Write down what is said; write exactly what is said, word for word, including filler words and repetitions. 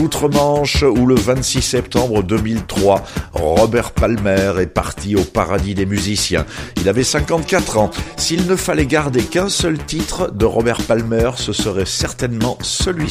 outre-Manche où le vingt-six septembre deux mille trois, Robert Palmer est parti au paradis des musiciens. Il avait cinquante-quatre ans. S'il ne fallait garder qu'un seul titre de Robert Palmer, ce serait certainement celui-ci.